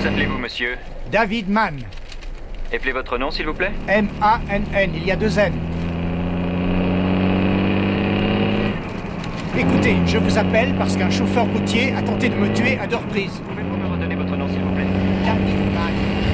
s'appelez-vous, monsieur? David Mann. Appelez votre nom, s'il vous plaît? M-A-N-N, il y a 2 N. Écoutez, je vous appelle parce qu'un chauffeur routier a tenté de me tuer à 2 reprises. Pouvez-vous me redonner votre nom, s'il vous plaît? David Mann.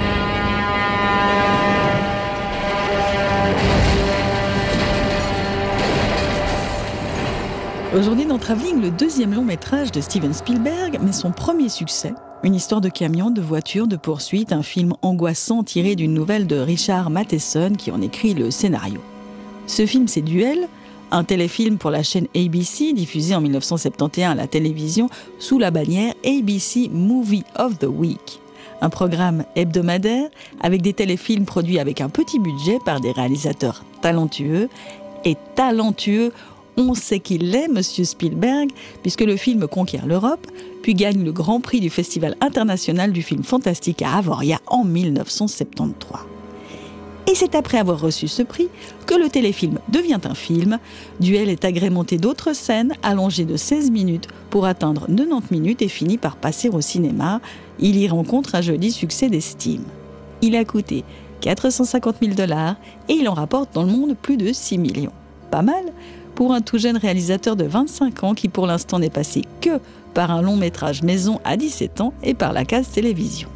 Aujourd'hui dans Travelling, le 2e long métrage de Steven Spielberg, mais son premier succès. Une histoire de camion, de voiture, de poursuite, un film angoissant tiré d'une nouvelle de Richard Matheson qui en écrit le scénario. Ce film, c'est Duel, un téléfilm pour la chaîne ABC, diffusé en 1971 à la télévision sous la bannière ABC Movie of the Week. Un programme hebdomadaire avec des téléfilms produits avec un petit budget par des réalisateurs talentueux. Et talentueux, on sait qu'il l'est, Monsieur Spielberg, puisque le film conquiert l'Europe, puis gagne le Grand Prix du Festival international du film fantastique à Avoria en 1973. Et c'est après avoir reçu ce prix que le téléfilm devient un film. Duel est agrémenté d'autres scènes allongées de 16 minutes pour atteindre 90 minutes et finit par passer au cinéma. Il y rencontre un joli succès d'estime. Il a coûté 450 000 $ et il en rapporte dans le monde plus de 6 millions. Pas mal pour un tout jeune réalisateur de 25 ans qui pour l'instant n'est passé que par un long métrage maison à 17 ans et par la case télévision.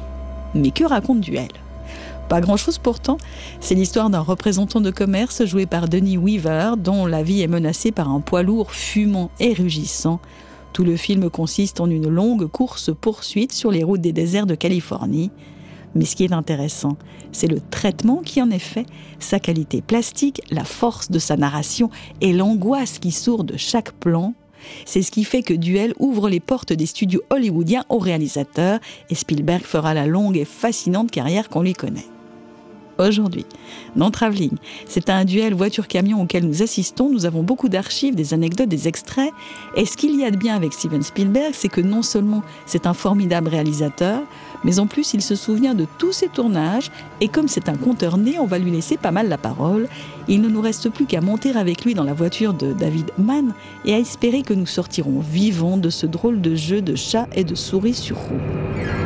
Mais que raconte Duel ? Pas grand-chose pourtant, c'est l'histoire d'un représentant de commerce joué par Denis Weaver dont la vie est menacée par un poids lourd fumant et rugissant. Tout le film consiste en une longue course-poursuite sur les routes des déserts de Californie. Mais ce qui est intéressant, c'est le traitement qui en est fait, sa qualité plastique, la force de sa narration et l'angoisse qui sourd de chaque plan. C'est ce qui fait que Duel ouvre les portes des studios hollywoodiens aux réalisateurs et Spielberg fera la longue et fascinante carrière qu'on lui connaît. Aujourd'hui, dans Travelling, c'est à un duel voiture-camion auquel nous assistons. Nous avons beaucoup d'archives, des anecdotes, des extraits. Et ce qu'il y a de bien avec Steven Spielberg, c'est que non seulement c'est un formidable réalisateur, mais en plus il se souvient de tous ses tournages. Et comme c'est un conteur né, on va lui laisser pas mal la parole. Il ne nous reste plus qu'à monter avec lui dans la voiture de David Mann et à espérer que nous sortirons vivants de ce drôle de jeu de chat et de souris sur roue.